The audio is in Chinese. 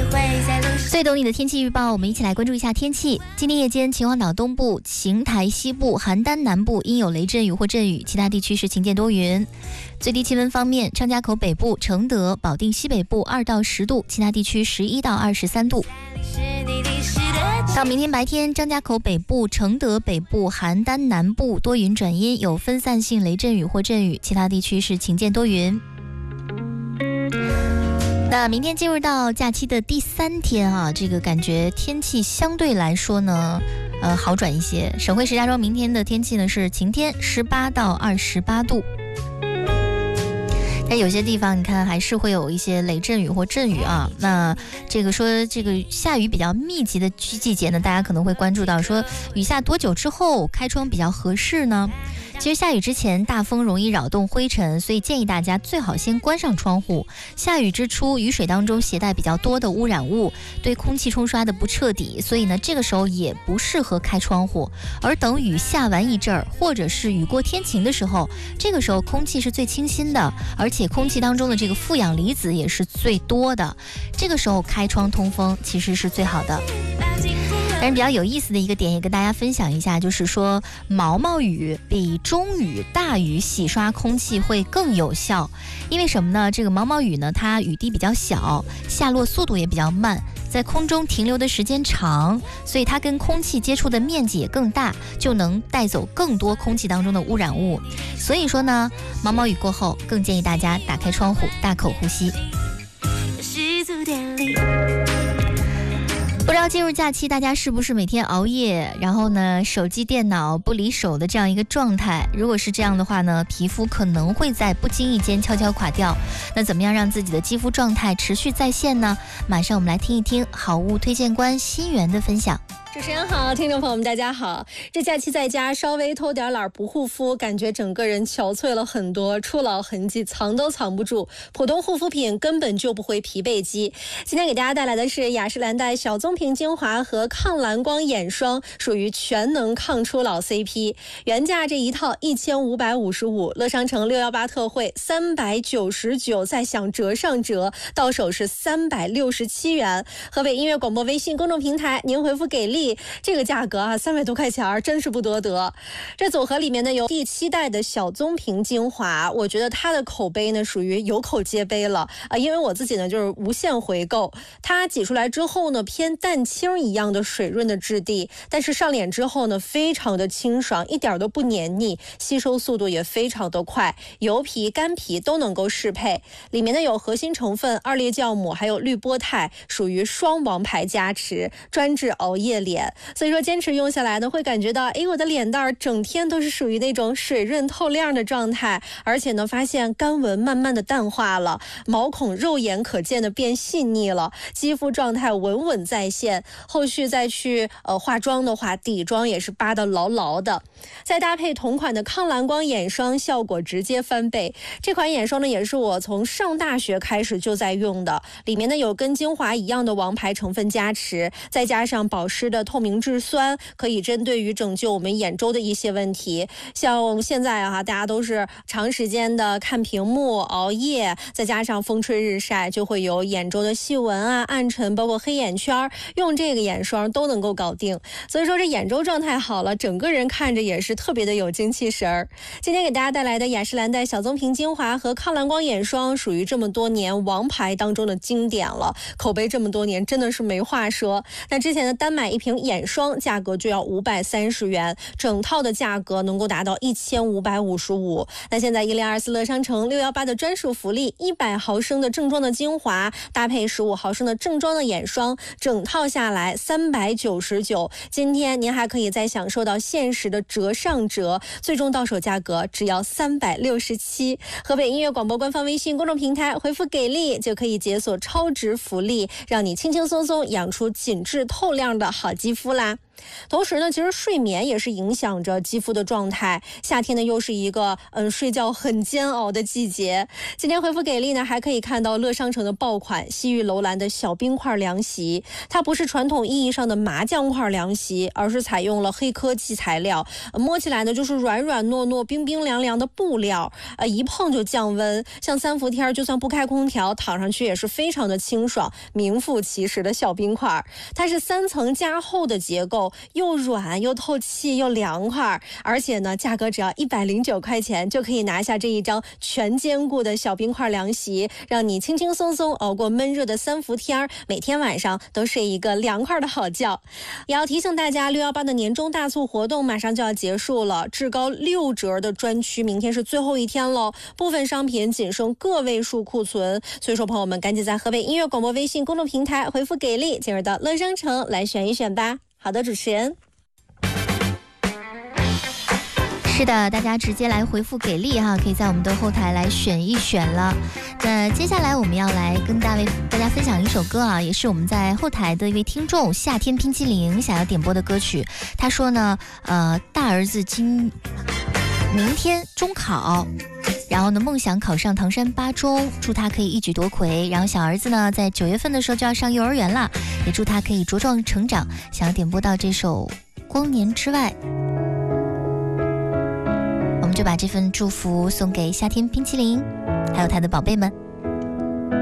最懂你的天气预报，我们一起来关注一下天气。今天夜间，秦皇岛东部、邢台西部、邯郸南部应有雷阵雨或阵雨，其他地区是晴间多云。最低气温方面，张家口北部、承德、保定西北部2到10度，其他地区11到23度。到明天白天，张家口北部、承德北部、邯郸南部多云转阴，有分散性雷阵雨或阵雨，其他地区是晴间多云。那明天进入到假期的第3天啊，这个感觉天气相对来说呢，好转一些。省会石家庄明天的天气呢是晴天，18到28度。但有些地方你看还是会有一些雷阵雨或阵雨啊。那这个说这个下雨比较密集的季节呢，大家可能会关注到说雨下多久之后开窗比较合适呢？其实下雨之前大风容易扰动灰尘，所以建议大家最好先关上窗户。下雨之初，雨水当中携带比较多的污染物，对空气冲刷的不彻底，所以呢这个时候也不适合开窗户。而等雨下完一阵儿，或者是雨过天晴的时候，这个时候空气是最清新的，而且空气当中的这个负氧离子也是最多的，这个时候开窗通风其实是最好的。但是比较有意思的一个点也跟大家分享一下，就是说毛毛雨比中雨、大雨洗刷空气会更有效。因为什么呢？这个毛毛雨呢，它雨滴比较小，下落速度也比较慢，在空中停留的时间长，所以它跟空气接触的面积也更大，就能带走更多空气当中的污染物。所以说呢，毛毛雨过后更建议大家打开窗户，大口呼吸。不知道进入假期大家是不是每天熬夜，然后呢手机电脑不离手的这样一个状态？如果是这样的话呢，皮肤可能会在不经意间悄悄垮掉。那怎么样让自己的肌肤状态持续在线呢？马上我们来听一听好物推荐官心源的分享。 主持人好，听众朋友们大家好。这假期在家稍微偷点懒不护肤，感觉整个人憔悴了很多，初老痕迹藏都藏不住，普通护肤品根本救不回疲惫肌。今天给大家带来的是雅诗兰黛小棕瓶精华和抗蓝光眼霜，属于全能抗初老 CP， 原价这一套1555，乐商城618特惠399，再享折上折，到手是367元。河北音乐广播微信公众平台，您回复给力，这个价格啊，300多块钱真是不多得。这组合里面呢有第7代的小棕瓶精华，我觉得它的口碑呢属于有口皆碑了啊，因为我自己呢就是无限回购。它挤出来之后呢，偏淡青一样的水润的质地，但是上脸之后呢非常的清爽，一点都不黏腻，吸收速度也非常的快，油皮干皮都能够适配。里面呢有核心成分2裂酵母还有绿波肽，属于双王牌加持，专治熬夜脸。所以说坚持用下来呢，会感觉到我的脸蛋整天都是属于那种水润透亮的状态，而且呢发现干纹慢慢的淡化了，毛孔肉眼可见的变细腻了，肌肤状态稳稳在线。后续再去化妆的话，底妆也是扒得牢牢的。再搭配同款的抗蓝光眼霜，效果直接翻倍。这款眼霜呢也是我从上大学开始就在用的，里面呢有跟精华一样的王牌成分加持，再加上保湿的透明质酸，可以针对于拯救我们眼周的一些问题。像我们现在大家都是长时间的看屏幕熬夜，再加上风吹日晒，就会有眼周的细纹啊、暗沉，包括黑眼圈，用这个眼霜都能够搞定。所以说这眼周状态好了，整个人看着也是特别的有精气神儿。今天给大家带来的雅诗兰黛小棕瓶精华和抗蓝光眼霜，属于这么多年王牌当中的经典了，口碑这么多年真的是没话说。那之前的单买一瓶眼霜价格就要530元，整套的价格能够达到1555。那现在1024乐商城618的专属福利，100毫升的正装的精华搭配15毫升的正装的眼霜，整套下来399。今天您还可以再享受到限时的折上折，最终到手价格只要367。河北音乐广播官方微信公众平台回复给力就可以解锁超值福利，让你轻轻松松养出紧致透亮的好肌肤啦。 同时呢，其实睡眠也是影响着肌肤的状态。夏天呢，又是一个睡觉很煎熬的季节。今天回复给力呢，还可以看到乐商城的爆款西域楼兰的小冰块凉席，它不是传统意义上的麻酱块凉席，而是采用了黑科技材料，摸起来呢就是软软糯糯、冰冰凉凉的布料，一碰就降温。像三伏天就算不开空调，躺上去也是非常的清爽，名副其实的小冰块。它是3层加厚的结构，又软又透气又凉快，而且呢价格只要109块钱就可以拿下这一张全兼顾的小冰块凉席，让你轻轻松松熬过闷热的三伏天，每天晚上都睡一个凉快的好觉。也要提醒大家，618的年终大促活动马上就要结束了，至高6折的专区明天是最后一天喽，部分商品仅剩个位数库存，所以说朋友们赶紧在河北音乐广播微信公众平台回复给力，进入到乐商城来选一选吧。好的，主持人。 是的，大家直接来回复给力哈，可以在我们的后台来选一选了。那接下来我们要来跟大家分享一首歌啊，也是我们在后台的一位听众夏天冰淇淋想要点播的歌曲。他说呢，大儿子明天中考，然后呢梦想考上唐山8中，祝他可以一举夺魁。然后小儿子呢在9月份的时候就要上幼儿园了，也祝他可以茁壮成长。想要点播到这首《光年之外》。我们就把这份祝福送给夏天冰淇淋还有他的宝贝们。